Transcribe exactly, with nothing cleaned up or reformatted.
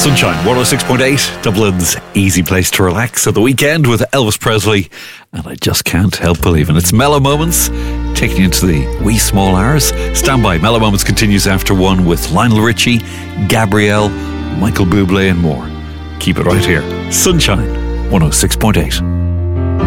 Sunshine one oh six point eight, Dublin's easy place to relax at the weekend with Elvis Presley, and I just can't help believing it's Mellow Moments, taking you into the wee small hours. Stand by, Mellow Moments continues after one with Lionel Richie, Gabrielle, Michael Bublé and more. Keep it right here, Sunshine one oh six point eight.